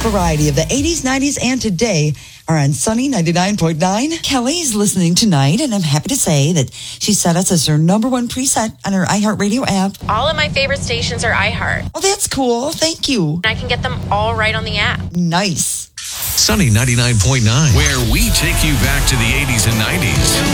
variety of the 80s, 90s, and today are on Sunny 99.9. Kelly's listening tonight, and I'm happy to say that she set us as her number one preset on her iHeartRadio app. All of my favorite stations are iHeart. Oh, that's cool. Thank you. I can get them all right on the app. Nice. Sunny 99.9, where we take you back to the 80s and 90s.